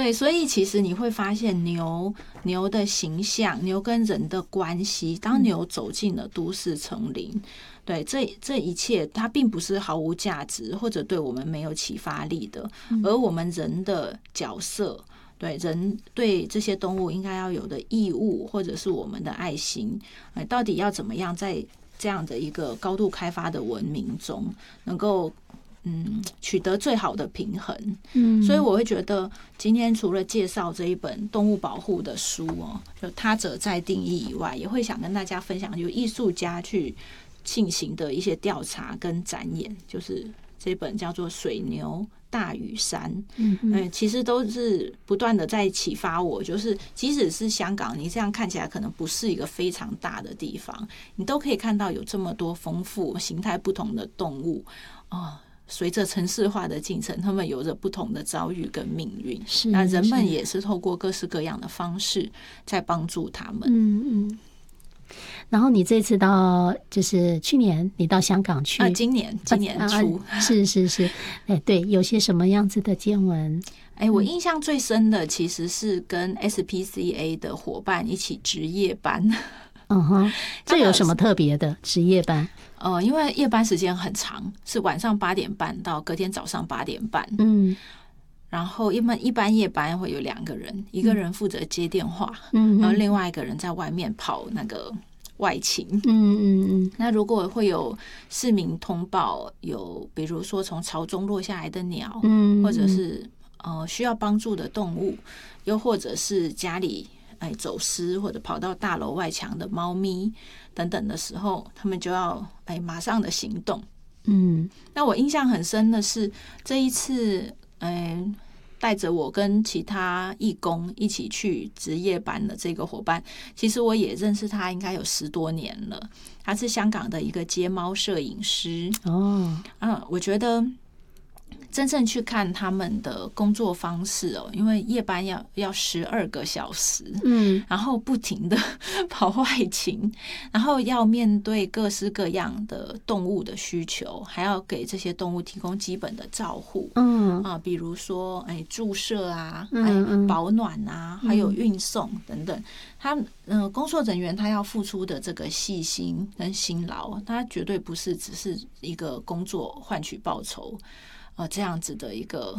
对，所以其实你会发现牛的形象，牛跟人的关系，当牛走进了都市丛林，对，这一切它并不是毫无价值或者对我们没有启发力的，而我们人的角色，对人对这些动物应该要有的义务，或者是我们的爱心，到底要怎么样在这样的一个高度开发的文明中能够取得最好的平衡。所以我会觉得今天除了介绍这一本动物保护的书就他者在定义以外，也会想跟大家分享有艺术家去进行的一些调查跟展演，就是这本叫做《水牛大屿山》，其实都是不断的在启发我，就是即使是香港，你这样看起来可能不是一个非常大的地方，你都可以看到有这么多丰富形态不同的动物随着城市化的进程，他们有着不同的遭遇跟命运，那人们也是透过各式各样的方式在帮助他们。 然后你这次到就是去年你到香港去， 今年初， 是，对，有些什么样子的见闻？ 我印象最深的其实是跟 SPCA 的伙伴一起值夜班。 这有什么特别的值夜班？ 因为夜班时间很长，是晚上8点半到隔天早上8点半。然后一般夜班会有2个人，一个人负责接电话，然后另外一个人在外面跑那个外勤。那如果会有市民通报，有比如说从巢中落下来的鸟，或者是需要帮助的动物，又或者是家里走失或者跑到大楼外墙的猫咪等等的时候，他们就要马上的行动。那我印象很深的是这一次带着我跟其他义工一起去值夜班的这个伙伴，其实我也认识他应该有10多年了，他是香港的一个街猫摄影师。我觉得真正去看他们的工作方式因为夜班要12个小时，然后不停的跑外勤，然后要面对各式各样的动物的需求，还要给这些动物提供基本的照护，比如说注射啊，保暖啊，还有运送等等。他工作人员他要付出的这个细心跟辛劳，他绝对不是只是一个工作换取报酬这样子的一个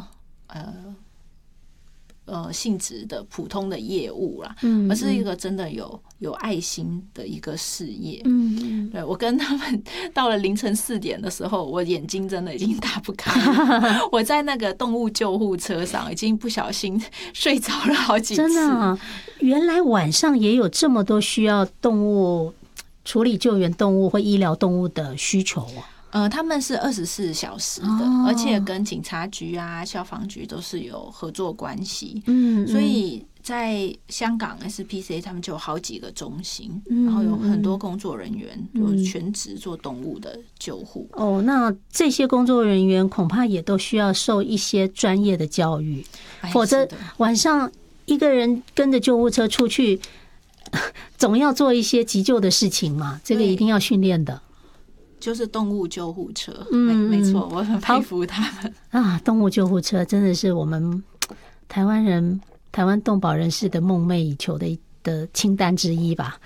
性质的普通的业务啦，而是一个真的有爱心的一个事业。对，我跟他们到了凌晨4点的时候，我眼睛真的已经打不开了。我在那个动物救护车上已经不小心睡着了好几次。 真的原来晚上也有这么多需要动物处理救援动物或医疗动物的需求他们是24小时的，而且跟警察局啊、消防局都是有合作关系。所以在香港 SPCA 他们就有好几个中心，然后有很多工作人员有全职做动物的救护。 那这些工作人员恐怕也都需要受一些专业的教育，否则晚上一个人跟着救护车出去，总要做一些急救的事情嘛，这个一定要训练的。 就是动物救护车，没错，我很佩服他们动物救护车真的是我们台湾动保人士的梦寐以求的清单之一吧。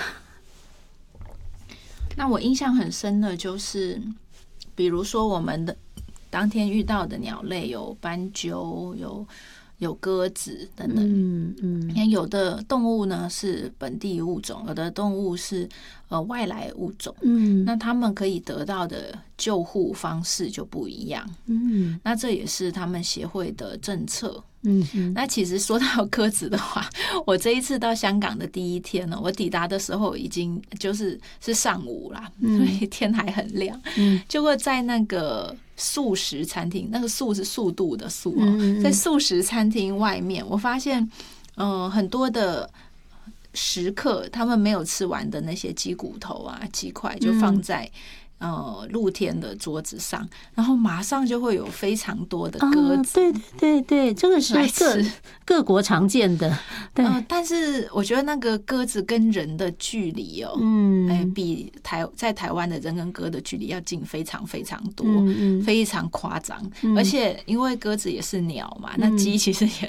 那我印象很深的就是，比如说我们的当天遇到的鸟类有斑鸠，有鸽子等等。有的动物呢是本地物种，有的动物是外来物种。那他们可以得到的救护方式就不一样。那这也是他们协会的政策。那其实说到鸽子的话，我这一次到香港的第一天呢，我抵达的时候已经是上午啦，所以天还很亮。结果在那个素食餐厅，那个素是速度的素在素食餐厅外面，我发现很多的食客他们没有吃完的那些鸡骨头啊、鸡块就放在露天的桌子上，然后马上就会有非常多的鸽子。 对，这个是各国常见的。对， 但是我觉得那个鸽子跟人的距离比在台湾的人跟鸽的距离要近非常非常多，非常夸张。而且因为鸽子也是鸟嘛，那鸡其实也